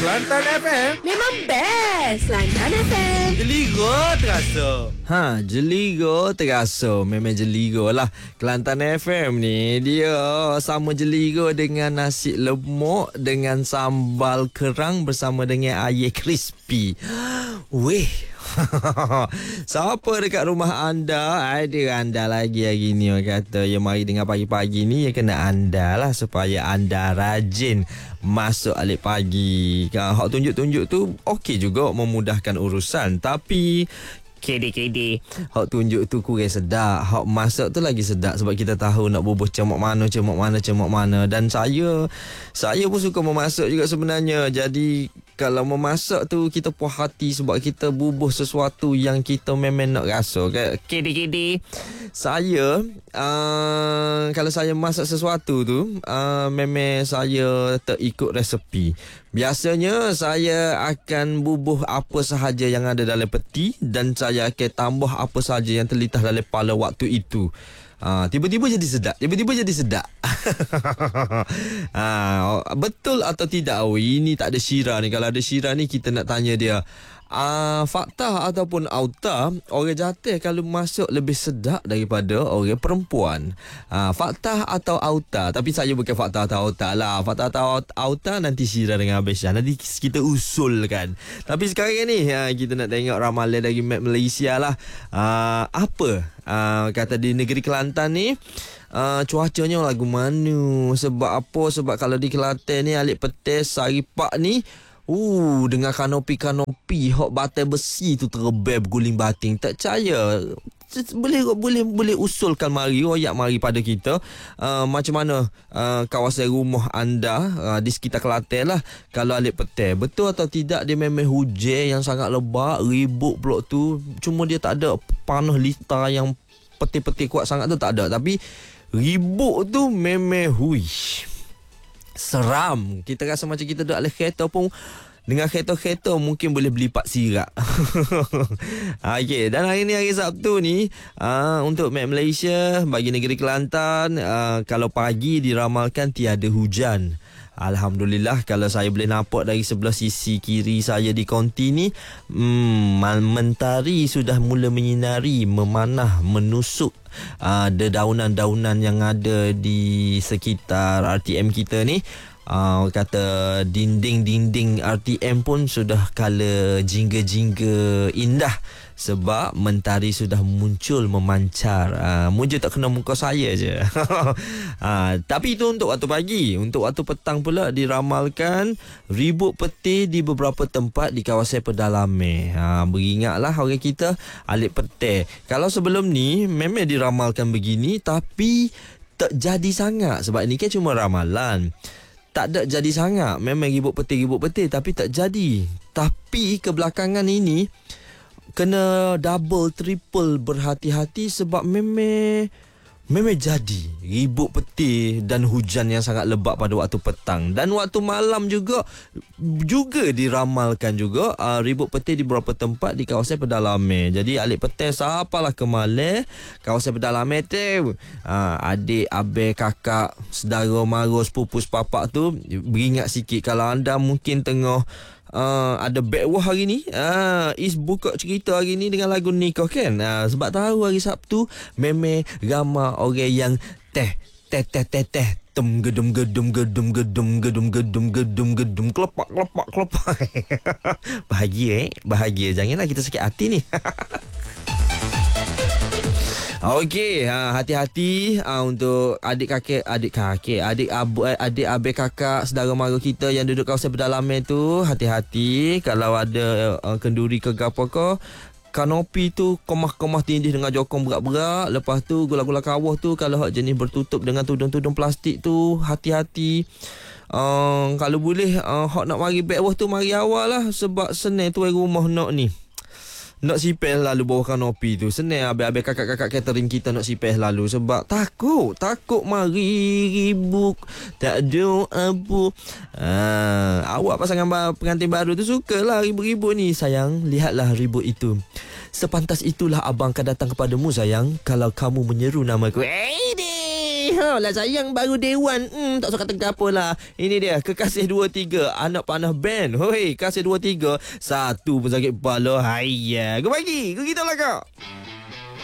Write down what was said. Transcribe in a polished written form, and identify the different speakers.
Speaker 1: Kelantan FM
Speaker 2: Memang best. Kelantan FM.
Speaker 1: Geliga terasa.
Speaker 3: Jeligo terasa. Memang jeligo lah. Kelantan FM ni dia sama jeligo dengan nasi lemak dengan sambal kerang bersama dengan air crispy. Weh. Siapa dekat rumah anda ada anda lagi hari ni, orang kata ya mari dengar pagi-pagi ni ya kena anda lah supaya anda rajin masuk alik pagi. Hak tunjuk-tunjuk tu okey juga memudahkan urusan, tapi kede-kede hak tunjuk tu kurang sedap. Hak masak tu lagi sedap sebab kita tahu nak bubuh cemak mana. Dan saya pun suka memasak juga sebenarnya. Jadi kalau memasak tu kita puas hati sebab kita bubuh sesuatu yang kita memang nak rasa. Kede-kede saya kalau saya masak sesuatu tu memang saya terikut resepi. Biasanya saya akan bubuh apa sahaja yang ada dalam peti dan saya akan tambah apa sahaja yang terlintas dalam kepala waktu itu. Tiba-tiba jadi sedap. Betul atau tidak? Ini tak ada syirah ni. Kalau ada syirah ni kita nak tanya dia. Fakta ataupun auta, orang jantan kalau masuk lebih sedap daripada orang perempuan. Fakta atau auta? Tapi saya bukan fakta atau auta lah. Fakta atau auta nanti syirah dengan Abang Syah. Nanti kita usulkan. Tapi sekarang ni kita nak tengok ramalan dari Map Malaysia lah. Apa kata di negeri Kelantan ni? Cuacanya lagu mana? Sebab apa? Sebab kalau di Kelantan ni alik petis saripak ni dengan kanopi hok batai besi tu terbang berguling bating. Tak percaya, boleh usulkan mari pada kita macam mana kawasan rumah anda di sekitar Kelantan lah kalau alik petai. Betul atau tidak dia memang hujan yang sangat lebat, ribut pula tu. Cuma dia tak ada panah litar yang peti-peti kuat sangat tu, tak ada. Tapi ribut tu memang seram. Kita rasa macam kita duduk atas kereta pun. Dengan kereta-kereta mungkin boleh belipat sirak. Okey, dan hari ni hari Sabtu ni untuk Map Malaysia bagi negeri Kelantan, kalau pagi diramalkan tiada hujan. Alhamdulillah, kalau saya boleh nampak dari sebelah sisi kiri saya di konti ni, mentari sudah mula menyinari, memanah, menusuk dedaunan-daunan yang ada di sekitar RTM kita ni. Kata dinding-dinding RTM pun sudah kala jingga-jingga indah sebab mentari sudah muncul memancar. Muncul tak kena muka saya je. Tapi itu untuk waktu pagi. Untuk waktu petang pula diramalkan ribut peti di beberapa tempat di kawasan pedalaman. Beringatlah orang kita alik peti. Kalau sebelum ni memang diramalkan begini, tapi tak jadi sangat sebab ini kan cuma ramalan. Tak ada jadi sangat. Memang ribut peti tapi tak jadi. Tapi kebelakangan ini kena double triple berhati-hati sebab memang jadi ribut peti dan hujan yang sangat lebat pada waktu petang dan waktu malam juga diramalkan juga ribut peti di beberapa tempat di kawasan pedalaman. Jadi alik peti siapalah ke malam kawasan pedalaman tu, adik, abang, kakak, saudara mara, sepupu, sepapak tu beringat sikit. Kalau anda mungkin tengah ada bekwah hari ni, Is buka cerita hari ni dengan lagu nikah kan. Sebab tahu hari Sabtu memang ramai orang yang teh gedum kelepak. Bahagia janganlah kita sakit hati ni. Okey, hati-hati untuk adik abang kakak, saudara mara kita yang duduk kawasan pedalaman tu. Hati-hati kalau ada kenduri ke gapo ke. Kanopi tu kemah-kemah tindih dengan jokong berat-berat. Lepas tu gula-gula kawah tu kalau hak jenis bertutup dengan tudung-tudung plastik tu, hati-hati. Kalau boleh hak nak mari bawah tu mari awal lah sebab senang tu rumah nak sipeh lalu bawah kanopi tu. Senang abang-abang kakak-kakak catering kita nak sipeh lalu sebab takut mari ribut tak ada apa. Awak pasangan pengantin baru tu sukalah ribut-ribut ni. Sayang, lihatlah ribut itu. Sepantas itulah abang akan datang kepadamu sayang kalau kamu menyeru namaku. Lah sayang baru Dewan. Tak usah kata apa lah. Ini dia Kekasih 23, anak panah band. Hoi, Kasih 23, satu pun sakit kepala. Hayya. Kau bagi. Kau kita lah kau.